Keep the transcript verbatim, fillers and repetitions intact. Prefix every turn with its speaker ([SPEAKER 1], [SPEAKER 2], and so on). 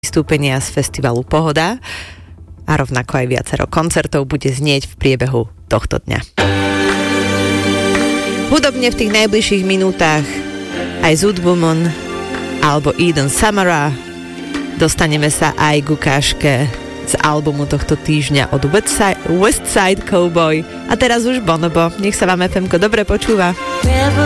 [SPEAKER 1] vystúpenia z festivalu Pohoda a rovnako aj viacero koncertov bude znieť v priebehu tohto dňa. Hudobne v tých najbližších minútach aj Zootwoman alebo Eden Samara. Dostaneme sa aj k ukážke z albumu tohto týždňa od Westside Cowboy. A teraz už Bonobo. Nech sa vám ef emko dobre počúva.